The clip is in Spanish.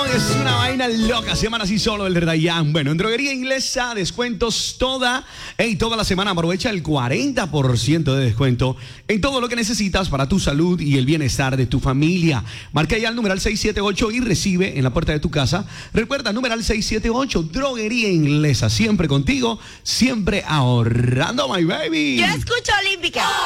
es una vaina loca, se llaman así solo el de Dayan. Bueno, en Droguería Inglesa, descuentos toda la semana. Aprovecha el 40% de descuento en todo lo que necesitas para tu salud y el bienestar de tu familia. Marca ya el numeral 678 y recibe en la puerta de tu casa. Recuerda, numeral 678, Droguería Inglesa. Siempre contigo, siempre ahorrando, my baby. Yo escucho Olímpica.